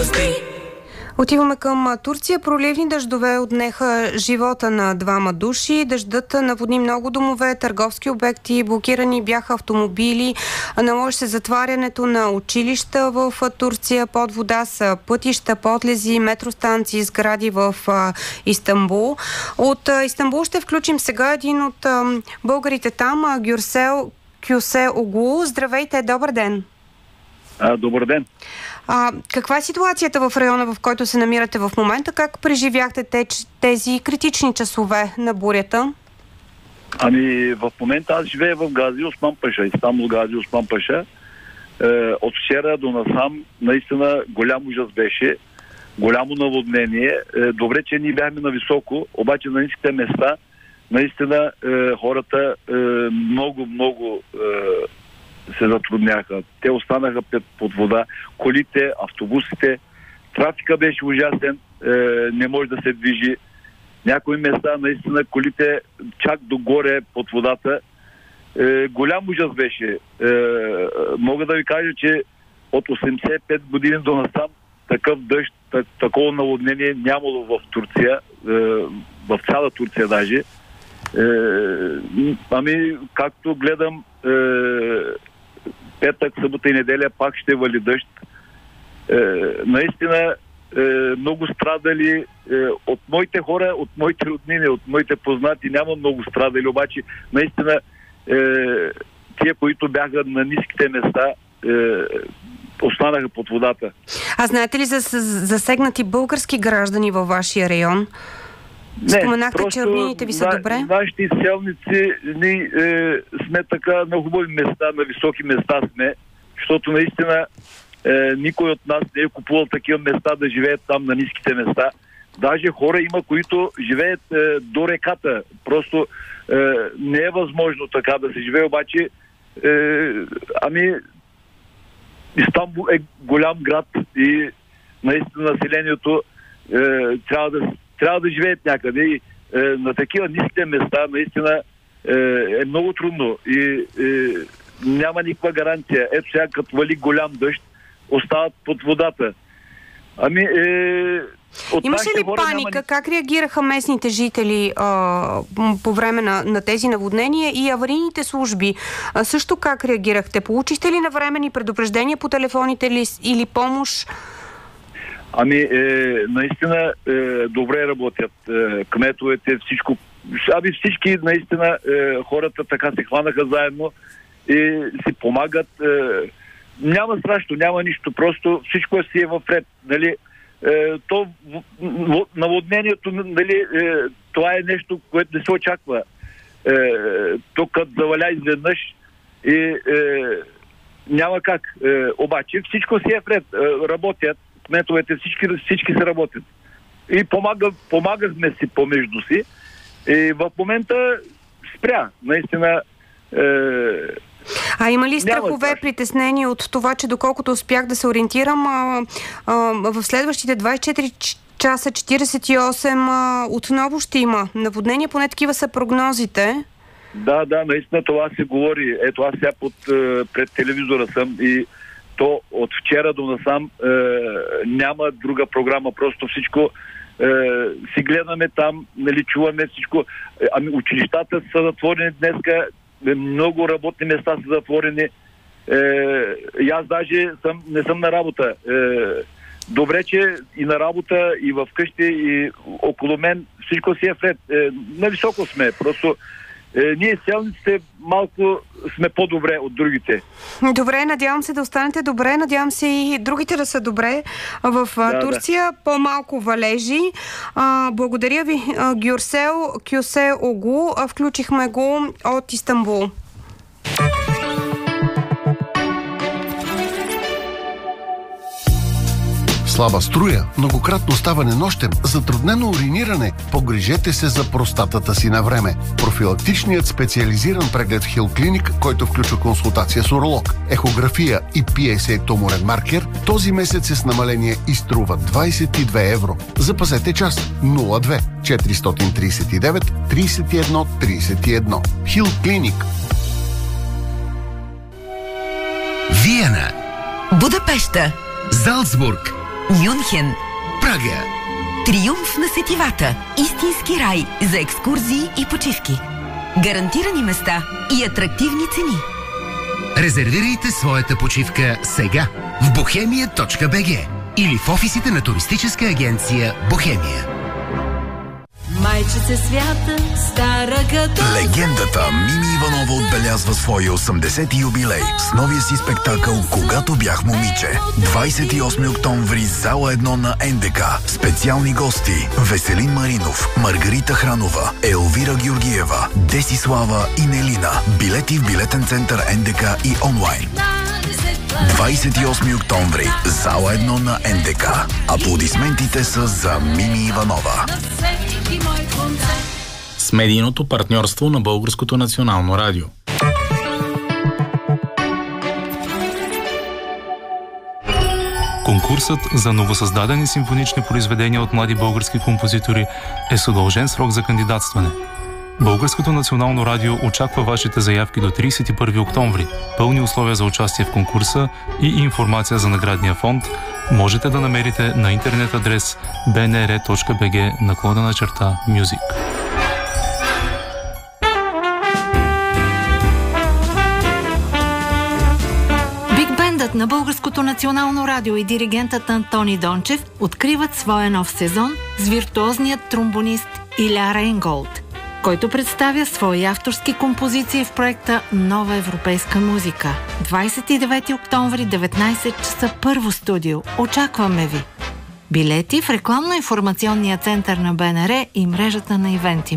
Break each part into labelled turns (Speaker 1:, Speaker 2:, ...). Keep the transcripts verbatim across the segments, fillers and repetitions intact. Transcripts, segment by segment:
Speaker 1: Отиваме към Турция. Проливни дъждове отнеха живота на двама души. Дъждът наводни много домове, търговски обекти, блокирани бяха автомобили. Наложи се затварянето на училища в Турция. Под вода са пътища, подлези, метростанции, сгради в Истанбул. От Истанбул ще включим сега един от българите там, Гюрсел Кюсеоглу. Здравейте, добър ден!
Speaker 2: А, добър ден!
Speaker 1: А, каква е ситуацията в района, в който се намирате в момента? Как преживяхте те, тези критични часове на бурята?
Speaker 2: Ами, в момента аз живея в Гази Осман Паша, Истанбул Гази Осман Паша. Е, от вчера до насам наистина голям ужас беше, голямо наводнение. Е, добре, че ние бяхме на високо, обаче на ниските места наистина е, хората е, много, много е, се затрудняха. Те останаха под вода. Колите, автобусите, трафика беше ужасен, е, не може да се движи. Някои места, наистина, колите чак догоре под водата. Е, голям ужас беше. Е, мога да ви кажа, че от осемдесет и пет години до насам такъв дъжд, так, такова наводнение нямало в Турция, е, в цяла Турция даже. Е, ами, както гледам, е, петък, събота и неделя пак ще вали дъжд. Е, наистина е, много страдали е, от моите хора, от моите роднини, от моите познати няма много страдали, обаче наистина е, тия, които бяха на ниските места, е, останаха под водата.
Speaker 1: А знаете ли за засегнати български граждани във вашия район? Не, споменахте, че роднините ви са на, добре?
Speaker 2: Нашите изселници ние е, сме така на хубави места, на високи места сме, защото наистина е, никой от нас не е купувал такива места да живеят там на ниските места. Даже хора има, които живеят е, до реката. Просто е, не е възможно така да се живее, обаче е, ами Истанбул е голям град и наистина населението е, трябва да трябва да живеят някъде и е, на такива ниските места наистина е, е много трудно и е, няма никаква гаранция. Ето сега като вали голям дъжд, остават под водата. Ами е...
Speaker 1: Имаше ли паника? Няма... Как реагираха местните жители а, по време на, на тези наводнения и аварийните служби? А, също как реагирахте? Получихте ли навремени предупреждения по телефоните ли, или помощ?
Speaker 2: Ами, е, наистина е, добре работят е, кметовете, всичко. Ами всички, наистина, е, хората така се хванаха заедно и си помагат. Е, няма страшно, няма нищо, просто всичко си е в ред. Нали? Е, то в, наводнението, нали, е, това е нещо, което не се очаква. Е, то като заваля изведнъж и е, няма как. Е, обаче всичко си е в ред. Е, работят. Кметовете, всички, всички се работят. И помага, помагахме си помежду си. И в момента спря. Наистина... Е,
Speaker 1: а има ли страхове, притеснения от това, че доколкото успях да се ориентирам, а, а, в следващите двайсет и четири часа четирийсет и осем а, отново ще има наводнения, поне такива са прогнозите?
Speaker 2: Да, да, наистина това се говори. Ето аз сега под, пред телевизора съм и то от вчера до насам е, няма друга програма, просто всичко е, си гледаме там, нали, чуваме всичко. Е, ами училищата са затворени днеска, е, много работни места са затворени. Е, и аз даже съм, не съм на работа. Е, добре, че и на работа, и в къщи, и около мен всичко си е вред. Е, нависоко сме, просто Е, ние селниците малко сме по-добре от другите.
Speaker 1: Добре, надявам се да останете добре, надявам се и другите да са добре в да, Турция. Да. По-малко валежи. А, благодаря ви, Гюрсел Кюсеоглу. Включихме го от Истанбул.
Speaker 3: Слаба струя, многократно ставане нощем, затруднено уриниране. Погрижете се за простатата си на време. Профилактичният специализиран преглед в Хил Клиник, който включва консултация с уролог, ехография и пи ес ей туморен маркер, този месец е с намаление и струва двайсет и две евро. Запазете час нула две четиристотин трийсет и девет трийсет и едно трийсет и едно. Хил Клиник.
Speaker 4: Виена, Будапеща, Залцбург, Мюнхен,
Speaker 3: Прага,
Speaker 4: триумф на сетивата, истински рай за екскурзии и почивки. Гарантирани места и атрактивни цени.
Speaker 5: Резервирайте своята почивка сега в бохемия точка би джи или в офисите на туристическа агенция Бохемия.
Speaker 6: Майчице свята, стара като...
Speaker 7: Легендата Мими Иванова отбелязва своя осемдесети юбилей с новия си спектакъл «Когато бях момиче». двадесет и осми октомври, зала едно на ен де ка. Специални гости: Веселин Маринов, Маргарита Хранова, Елвира Георгиева, Десислава и Нелина. Билети в билетен център ен де ка и онлайн. двадесет и осми октомври, зала едно на ен де ка. Аплодисментите са за Мими Иванова.
Speaker 8: С медийното партньорство на Българското национално радио.
Speaker 9: Конкурсът за новосъздадени симфонични произведения от млади български композитори е с удължен срок за кандидатстване. Българското национално радио очаква вашите заявки до тридесет и първи октомври. Пълни условия за участие в конкурса и информация за наградния фонд можете да намерите на интернет адрес би ен ар точка би джи наклонена черта Music.
Speaker 6: Биг бендът на Българското национално радио и диригентът Антони Дончев откриват своя нов сезон с виртуозният тромбонист Иля Рейнголд, който представя свои авторски композиции в проекта Нова европейска музика. двадесет и девети октомври, деветнадесет часа, първо студио. Очакваме ви! Билети в рекламно-информационния център на Б Н Р и мрежата на Ивентим.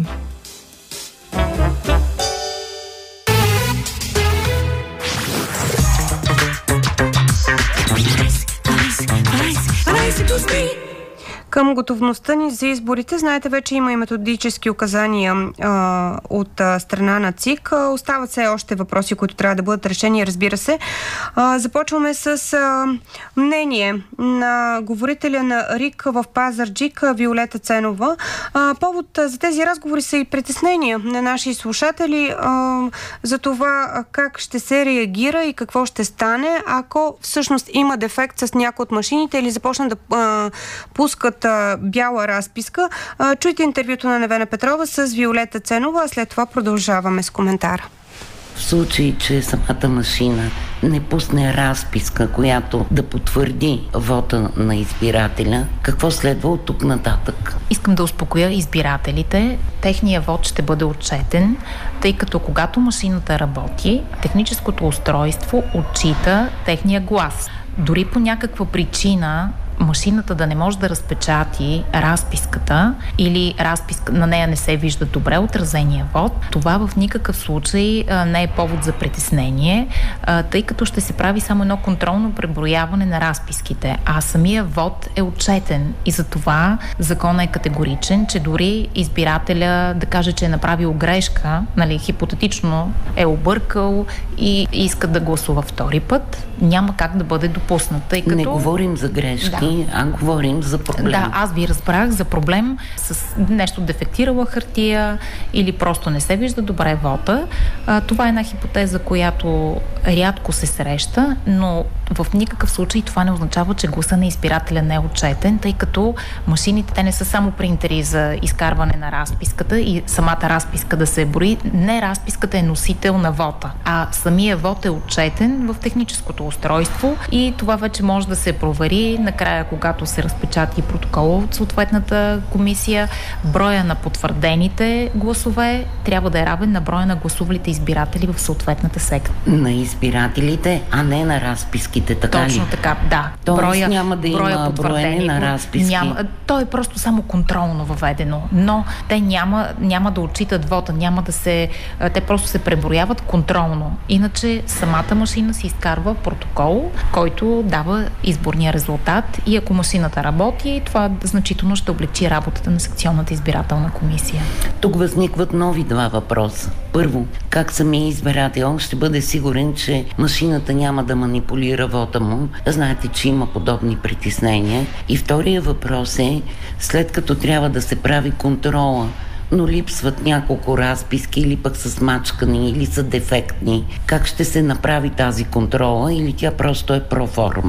Speaker 1: Към готовността ни за изборите, знаете, вече има и методически указания а, от а, страна на ЦИК. А, остават се още въпроси, които трябва да бъдат решени, разбира се. А, започваме с а, мнение на говорителя на РИК в Пазарджик, Виолета Ценова. А, повод а, за тези разговори са и притеснения на наши слушатели а, за това как ще се реагира и какво ще стане, ако всъщност има дефект с някои от машините или започнат да а, пускат бяла разписка. Чуйте интервюто на Невена Петрова с Виолета Ценова, а след това продължаваме с коментара.
Speaker 10: В случай, че самата машина не пусне разписка, която да потвърди вота на избирателя, какво следва от тук нататък?
Speaker 11: Искам да успокоя избирателите. Техният вод ще бъде отчетен, тъй като когато машината работи, техническото устройство отчита техния глас. Дори по някаква причина машината да не може да разпечати разписката или разписка, на нея не се вижда добре отразения вод, това в никакъв случай а, не е повод за притеснение, а, тъй като ще се прави само едно контролно преброяване на разписките, а самия вод е отчетен и за това законът е категоричен, че дори избирателя да каже, че е направил грешка, нали, хипотетично е объркал и иска да гласува втори път, няма как да бъде допуснат, тъй като...
Speaker 10: Не говорим за грешки, да. А говорим за проблем.
Speaker 11: Да, аз ви разбрах за проблем с нещо дефектирала хартия или просто не се вижда добре вота. А, това е една хипотеза, която рядко се среща, но в никакъв случай това не означава, че гласа на избирателя не е отчетен, тъй като машините, те не са само принтери за изкарване на разписката и самата разписка да се брои. Не, разписката е носител на вота, а самия вод е отчетен в техническото устройство и това вече може да се провери накрая, когато се разпечати протокола от съответната комисия. Броя на потвърдените гласове трябва да е равен на броя на гласувалите избиратели в съответната секция.
Speaker 10: На избирателите, а не на разписките, така
Speaker 11: Точно
Speaker 10: ли?
Speaker 11: така, да.
Speaker 10: Тоест
Speaker 11: броя,
Speaker 10: няма да има броене на разписки?
Speaker 11: Няма, то е просто само контролно въведено, но те няма, няма да отчитат вота, няма да се... Те просто се преброяват контролно. Иначе самата машина си изкарва протокол, който дава изборния резултат и ако машината работи, това значително ще облегчи работата на секционната избирателна комисия.
Speaker 10: Тук възникват нови два въпроса. Първо, как самия избирател ще бъде сигурен, че машината няма да манипулира вота му? Знаете, че има подобни притеснения. И втория въпрос е, след като трябва да се прави контрола, но липсват няколко разписки или пък са смачкани, или са дефектни, как ще се направи тази контрола или тя просто е проформа?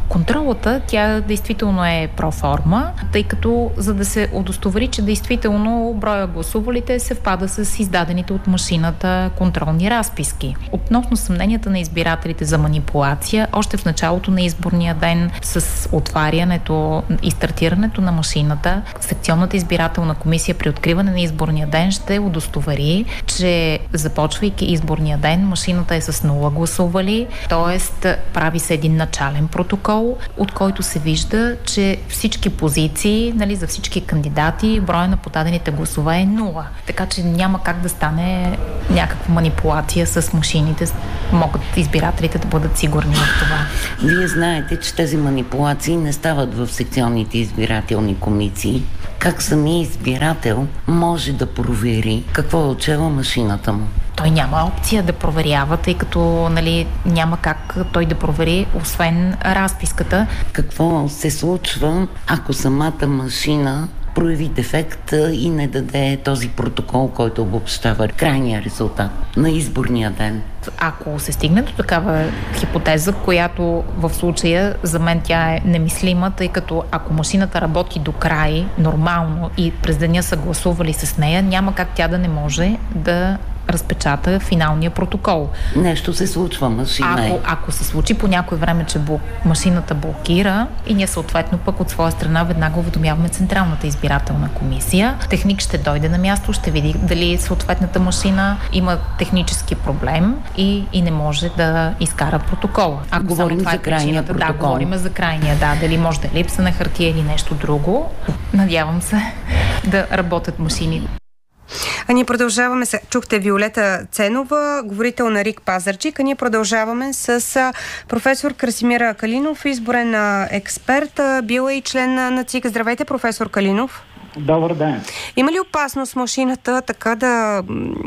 Speaker 11: Контролата, тя действително е проформа, тъй като за да се удостовери, че действително броя гласувалите съвпада с издадените от машината контролни разписки. Относно съмненията на избирателите за манипулация, още в началото на изборния ден с отварянето и стартирането на машината, секционната избирателна комисия при откриване на изборния ден ще удостовери, че започвайки изборния ден машината е с нула гласували, т.е. прави се един начален протокол, от който се вижда, че всички позиции, нали, за всички кандидати, броя на подадените гласове е нула. Така че няма как да стане някаква манипулация с машините. Могат избирателите да бъдат сигурни в това.
Speaker 10: Вие знаете, че тези манипулации не стават в секционните избирателни комисии. Как самия избирател може да провери какво е отчела машината му?
Speaker 11: Той няма опция да проверява, тъй като, нали, няма как той да провери, освен разписката.
Speaker 10: Какво се случва, ако самата машина прояви дефект и не даде този протокол, който обобщава крайния резултат на изборния ден?
Speaker 11: Ако се стигне до такава хипотеза, която в случая за мен тя е немислима, тъй като ако машината работи до край нормално и през деня са гласували с нея, няма как тя да не може да разпечата финалния протокол.
Speaker 10: Нещо се случва, машина е.
Speaker 11: Ако, ако се случи по някое време, че блок, машината блокира и ние съответно пък от своя страна веднага уведомяваме Централната избирателна комисия. Техник ще дойде на място, ще види дали съответната машина има технически проблем и, и не може да изкара протокола. Ако
Speaker 10: говорим за крайния протокол.
Speaker 11: Да, говорим за крайния, да. Дали може да е липса на хартия или нещо друго. Надявам се да работят машини.
Speaker 1: А ние продължаваме с... Чухте Виолета Ценова, говорител на РИК Пазарджик, а ние продължаваме с професор Красимир Калинов, изборен експерт, бил е и член на ЦИК. Здравейте, професор Калинов.
Speaker 12: Добър ден.
Speaker 1: Има ли опасност машината така да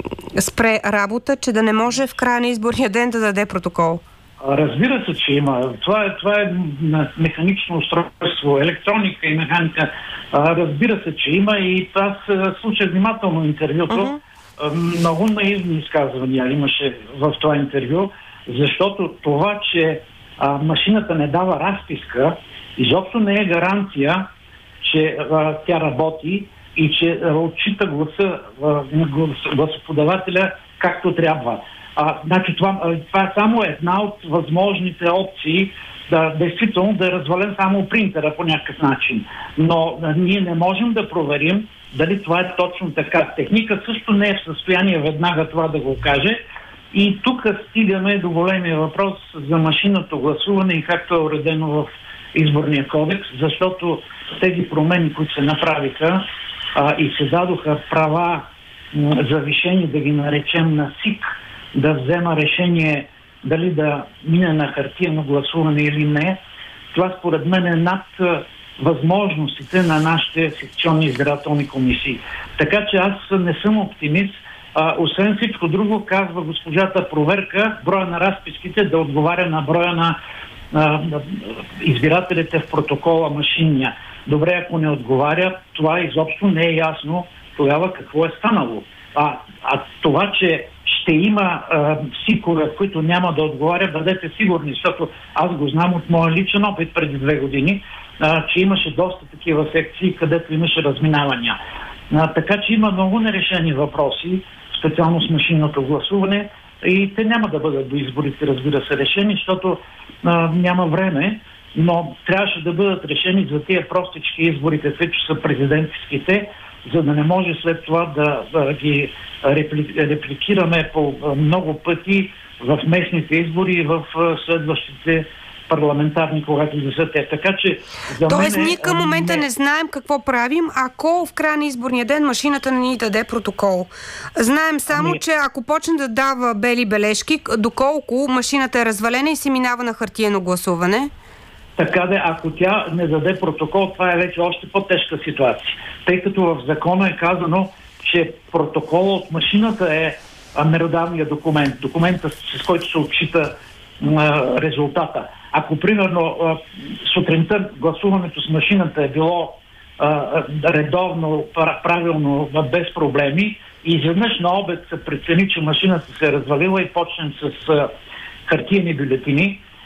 Speaker 1: спре работа, че да не може в края на изборния ден да даде протокол?
Speaker 12: Разбира се, че има. Това е, това е механично устройство, електроника и механика. Разбира се, че има и аз слушах внимателно интервюто. Uh-huh. Много наивни изказвания имаше в това интервю, защото това, че а, машината не дава разписка, изобщо не е гаранция, че а, тя работи и че а, отчита гласа, а, глас, гласоподавателя както трябва. А, значи това, това е само една от възможните опции да действително да е развален само принтера по някакъв начин. Но а, ние не можем да проверим дали това е точно така. Техника също не е в състояние веднага това да го каже. И тук стигаме до големия въпрос за машинното гласуване и както е уредено в изборния кодекс, защото тези промени, които се направиха а, и се дадоха права м, завишени, да ги наречем на СИК, да взема решение дали да мине на хартиено гласуване или не, това според мен е над възможностите на нашите секционни избирателни комисии. Така че аз не съм оптимист. А, освен всичко друго, казва госпожата проверка, броя на разписките да отговаря на броя на, на, на избирателите в протокола машинния. Добре, ако не отговаря, това изобщо не е ясно тогава какво е станало. А, а това, че ще има а, СИКове, които няма да отговарят, бъдете сигурни, защото аз го знам от моя личен опит преди две години, а, че имаше доста такива секции, където имаше разминавания. А, така че има много нерешени въпроси, специално с машинното гласуване, и те няма да бъдат до изборите, разбира се, решени, защото а, няма време, но трябваше да бъдат решени за тия простички избори, каквито са президентските, за да не може след това да, да ги репли, репликираме по много пъти в местните избори и в следващите парламентарни, когато да са те. Така че за
Speaker 1: Тоест,
Speaker 12: мен,
Speaker 1: ние към момента не... не знаем какво правим, ако в края на изборния ден машината не ни даде протокол. Знаем само, ами... че ако почне да дава бели бележки, доколко машината е развалена и се минава на хартиено гласуване.
Speaker 12: Така да, ако тя не даде протокол, това е вече още по-тежка ситуация. Тъй като в закона е казано, че протокола от машината е меродавния документ, документа, с който се отчита а, резултата. Ако, примерно, а, сутринта гласуването с машината е било а, редовно, правилно, без проблеми, и изведнъж на обед се прецени, че машината се е развалила и почнем с а, хартиени бюлетини,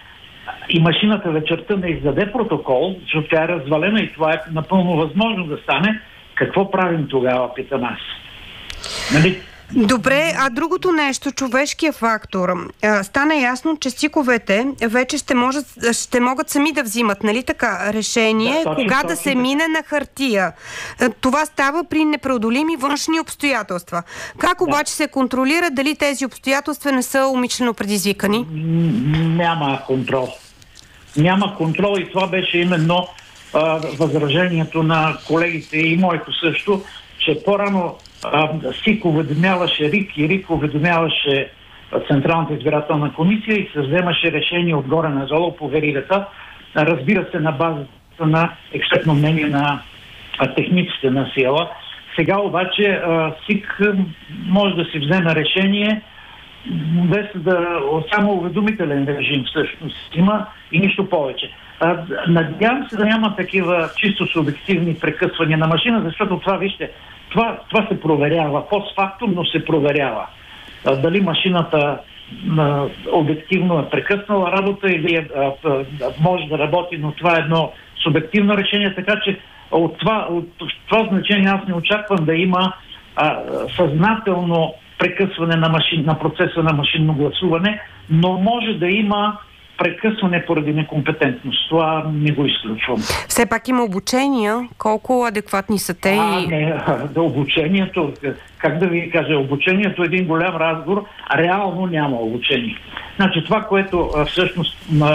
Speaker 12: и машината вечерта не издаде протокол, защото тя е развалена и това е напълно възможно да стане, какво правим тогава, питам аз? Нали?
Speaker 1: Добре, а другото нещо, човешкия фактор. Стана ясно, че СИК-овете вече ще, можат, ще могат сами да взимат, нали така, решение, да, точно, кога точно, да се точно. мине на хартия. Това става при непреодолими външни обстоятелства. Как да. обаче се контролира дали тези обстоятелства не са умишлено предизвикани?
Speaker 12: Няма контрол. Няма контрол и това беше именно а, възражението на колегите и моето също, че по-рано СИК уведомяваше РИК и РИК уведомяваше Централната избирателна комисия и се вземаше решение отгоре надолу по веригата, разбира се, на базата на експертно мнение на техниците на СИЕЛА. Сега обаче СИК може да си вземе решение без да само уведомителен режим всъщност има и нищо повече. Надявам се да няма такива чисто субективни прекъсвания на машина, защото това, вижте, Това, това се проверява, постфактум, но се проверява. А, дали машината а, обективно е прекъснала работа или е, а, а, може да работи, но това е едно субективно решение, така че от това, от това значение аз не очаквам да има а, съзнателно прекъсване на, машин, на процеса на машинно гласуване, но може да има прекъсване поради некомпетентност. Това не го изключвам.
Speaker 1: Все пак има обучения. Колко адекватни са те?
Speaker 12: А, не, да, обучението, как да ви кажа, обучението е един голям разговор, а реално няма обучение. Значи това, което а, всъщност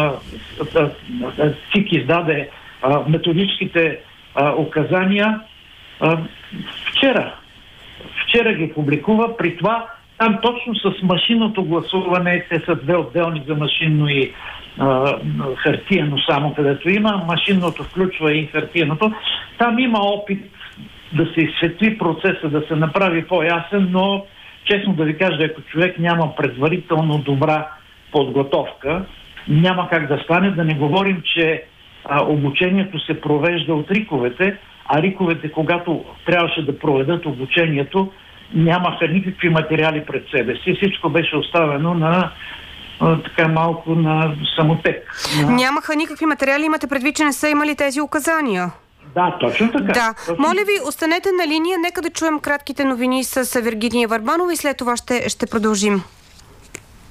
Speaker 12: ЦИК издаде а, методическите а, указания а, вчера. Вчера ги публикува, при това там точно с машинното гласуване, те са две отделни за машинно и а, хартиено само, където има. Машинното включва и хартиеното. Там има опит да се изсветли процеса, да се направи по-ясен, но честно да ви кажа, ако човек няма предварително добра подготовка, няма как да стане. Да не говорим, че а, обучението се провежда от риковете, а риковете, когато трябваше да проведат обучението, нямаха никакви материали пред себе си. Всичко беше оставено на а, така малко на самотек. На...
Speaker 1: Нямаха никакви материали, имате предвид, че не са имали тези указания?
Speaker 12: Да, точно така.
Speaker 1: Да.
Speaker 12: Точно...
Speaker 1: Моля ви, останете на линия, нека да чуем кратките новини с Виргиния Върбанова и след това ще, ще продължим.